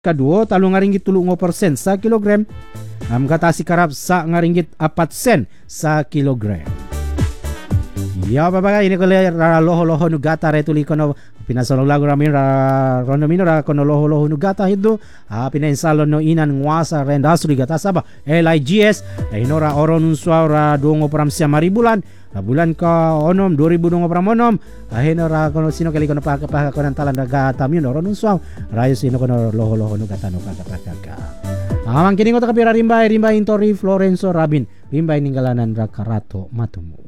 Kaduo, talo nga ringgit 3% sa kilogram. Gata si karap sa nga ringgit 4 sen sa kilogram. Ya babaga, ini ko le loho-loho no gata retuli kono pinasolong lago ramin rono mino ra kono loho-loho no gata hido pinainsalo no inan nguasa rendasuri gata saba LIGS hinora oron unswa ra dongo pram siya maribulan bulan ka onom 2000 dongo pram onom hinora kono sino kali kono paka kono talan gata mino oron unswa rayo sino kono loho-loho no gata no paka amang kini ko ta kapira rimbay intori Florenzo Rabin rimbay ninggalanan ra karato matumu.